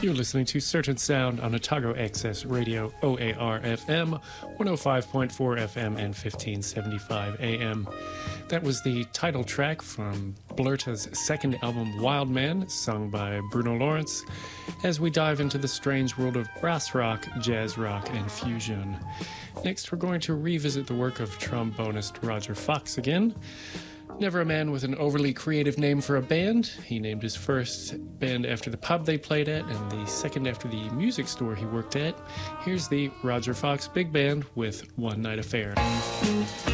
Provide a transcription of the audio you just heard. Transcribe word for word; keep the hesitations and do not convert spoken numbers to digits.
You're listening to Certain Sound on Otago Access Radio, O A R F M, one oh five point four F M and fifteen seventy-five A M. That was the title track from Blurta's second album, Wild Man, sung by Bruno Lawrence, as we dive into the strange world of brass rock, jazz rock, and fusion. Next, we're going to revisit the work of trombonist Roger Fox again. Never a man with an overly creative name for a band. He named his first band after the pub they played at and the second after the music store he worked at. Here's the Roger Fox Big Band with One Night Affair.